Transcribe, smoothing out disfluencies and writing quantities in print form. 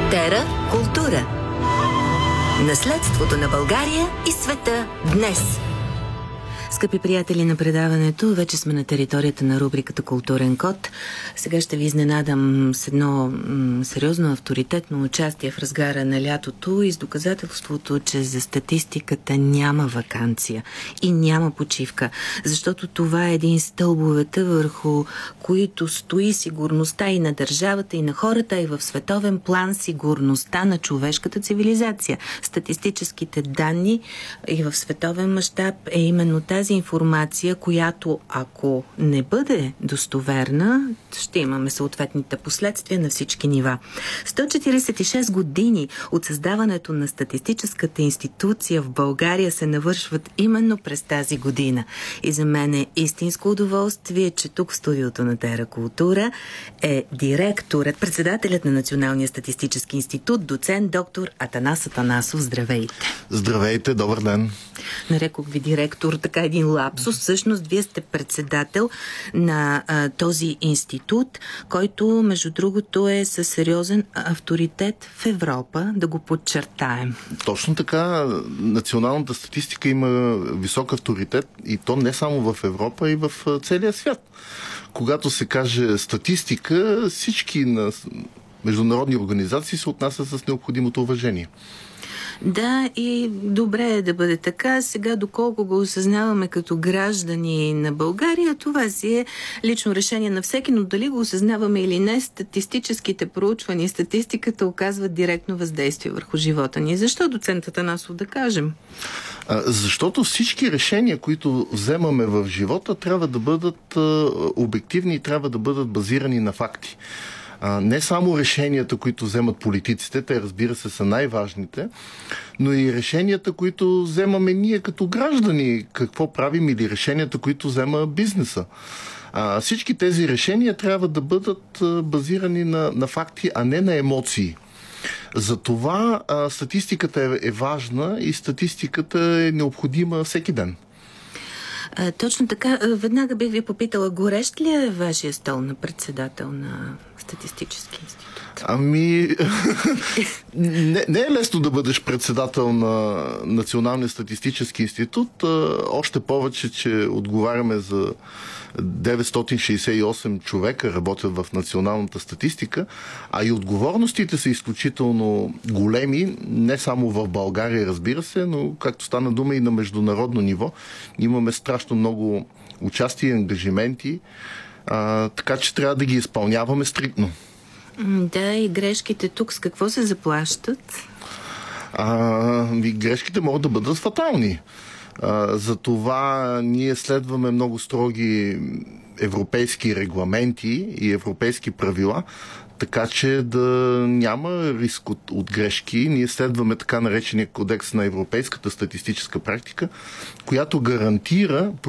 Тера култура. Наследството на България и света днес. Скъпи приятели на предаването, вече сме на територията на рубриката Културен код. Сега ще ви изненадам с едно сериозно авторитетно участие в разгара на лятото и с доказателството, че за статистиката няма ваканция и няма почивка, защото това е един стълбовете, върху които стои сигурността и на държавата, и на хората, и в световен план сигурността на човешката цивилизация. Статистическите данни и в световен мащаб е именно тази информация, която ако не бъде достоверна, ще имаме съответните последствия на всички нива. 146 години от създаването на статистическата институция в България се навършват именно през тази година. И за мен е истинско удоволствие, че тук в студиото на Тера култура е директорът, председателят на Националния статистически институт, доцент доктор Атанас Атанасов. Здравейте! Здравейте, добър ден! Нарекох ви директор, така един лапсус. Всъщност, вие сте председател на този институт, който, между другото, е със сериозен авторитет в Европа, да го подчертаем. Точно така. Националната статистика има висок авторитет и то не само в Европа, и в целия свят. Когато се каже статистика, всички на международни организации се отнасят с необходимото уважение. Да, и добре е да бъде така. Сега, доколко го осъзнаваме като граждани на България, това си е лично решение на всеки, но дали го осъзнаваме или не, статистическите проучвания, статистиката оказват директно въздействие върху живота ни. Защо, доцент Атанасов, да кажем? Защото всички решения, които вземаме в живота, трябва да бъдат обективни и трябва да бъдат базирани на факти. Не само решенията, които вземат политиците, те разбира се са най-важните, но и решенията, които вземаме ние като граждани, какво правим, или решенията, които взема бизнеса. Всички тези решения трябва да бъдат базирани на факти, а не на емоции. Затова статистиката е важна и статистиката е необходима всеки ден. Точно така. Веднага бих ви попитала, горещ ли е вашия стол на председател на Статистически институт? Не е лесно да бъдеш председател на Националния статистически институт, още повече, че отговаряме за 968 човека работят в националната статистика, а и отговорностите са изключително големи, не само в България, разбира се, но както стана дума и на международно ниво. Имаме страшно много участия и ангажименти, така че трябва да ги изпълняваме стриктно. Да, и грешките тук с какво се заплащат? Грешките могат да бъдат фатални. Затова ние следваме много строги европейски регламенти и европейски правила, така че да няма риск от грешки. Ние следваме така наречения кодекс на европейската статистическа практика, която гарантира